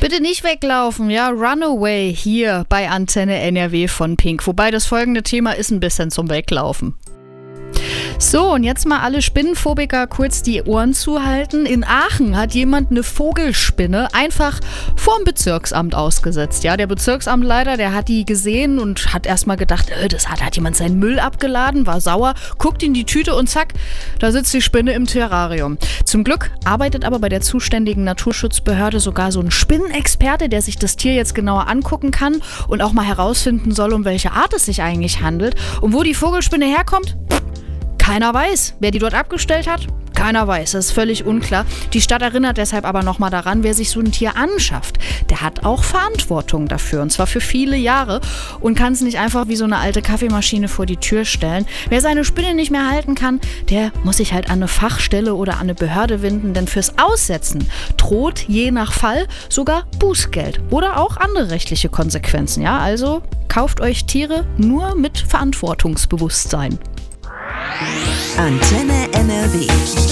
Bitte nicht weglaufen, ja, Runaway hier bei Antenne NRW von Pink. Wobei das folgende Thema ist ein bisschen zum Weglaufen. So, und jetzt mal alle Spinnenphobiker kurz die Ohren zuhalten. In Aachen hat jemand eine Vogelspinne einfach vorm Bezirksamt ausgesetzt. Ja, der Bezirksamtleiter, der hat die gesehen und hat erstmal gedacht, das hat jemand seinen Müll abgeladen, war sauer, guckt in die Tüte und zack, da sitzt die Spinne im Terrarium. Zum Glück arbeitet aber bei der zuständigen Naturschutzbehörde sogar so ein Spinnenexperte, der sich das Tier jetzt genauer angucken kann und auch mal herausfinden soll, um welche Art es sich eigentlich handelt. Und wo die Vogelspinne herkommt? Keiner weiß. Wer die dort abgestellt hat? Keiner weiß. Das ist völlig unklar. Die Stadt erinnert deshalb aber nochmal daran, wer sich so ein Tier anschafft, der hat auch Verantwortung dafür. Und zwar für viele Jahre und kann es nicht einfach wie so eine alte Kaffeemaschine vor die Tür stellen. Wer seine Spinne nicht mehr halten kann, der muss sich halt an eine Fachstelle oder an eine Behörde wenden. Denn fürs Aussetzen droht je nach Fall sogar Bußgeld oder auch andere rechtliche Konsequenzen. Ja, also kauft euch Tiere nur mit Verantwortungsbewusstsein. Antenne NRW.